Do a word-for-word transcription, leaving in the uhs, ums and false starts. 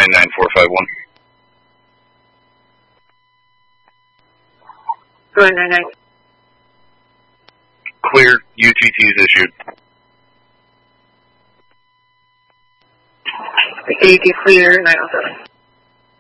nine nine four five one. Go ahead, nine nine. Clear, U T T is issued. U T T clear, nine oh seven.